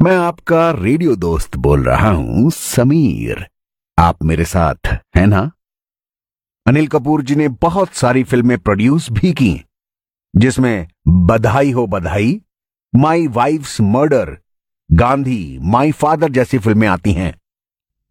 मैं आपका रेडियो दोस्त बोल रहा हूं, समीर। आप मेरे साथ हैं ना? अनिल कपूर जी ने बहुत सारी फिल्में प्रोड्यूस भी की, जिसमें बधाई हो बधाई, my wife's murder, Gandhi, my father जैसी फिल्में आती हैं।